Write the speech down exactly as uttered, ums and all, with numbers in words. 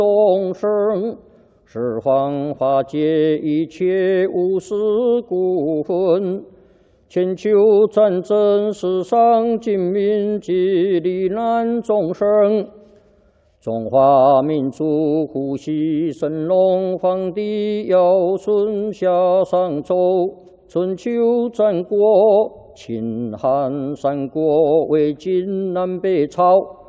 众生，十方化解一切无私故分。千秋战争，世上尽民及罹难众生。中华民族呼吸神龙，皇帝尧舜夏商周，春秋战国，秦汉三国，魏晋南北朝。